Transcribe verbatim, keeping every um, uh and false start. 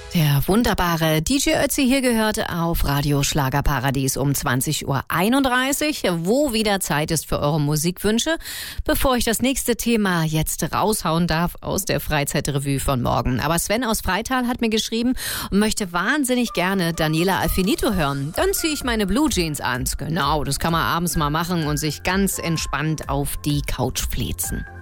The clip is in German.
Der wunderbare D J Ötzi hier gehört auf Radio Schlagerparadies um zwanzig Uhr einunddreißig, wo wieder Zeit ist für eure Musikwünsche. Bevor ich das nächste Thema jetzt raushauen darf aus der Freizeitrevue von morgen. Aber Sven aus Freital hat mir geschrieben und möchte wahnsinnig gerne Daniela Alfinito hören. Dann ziehe ich meine Blue Jeans an. Genau, das kann man abends mal machen und sich ganz entspannt auf die Couch fläzen.